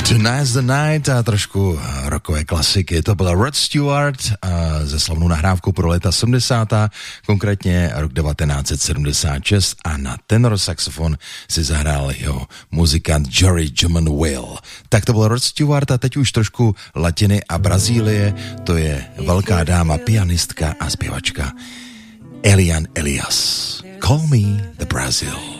Tonight's the Night a trošku rockové klasiky. To byl Rod Stewart ze slavnou nahrávkou pro léta 70. Konkrétně rok 1976 a na tenor saxofon si zahrál jeho muzikant Jory German Will. Tak to byl Rod Stewart a teď už trošku latiny a Brazílie. To je velká dáma, pianistka a zpěvačka Eliane Elias. Call me the Brazil.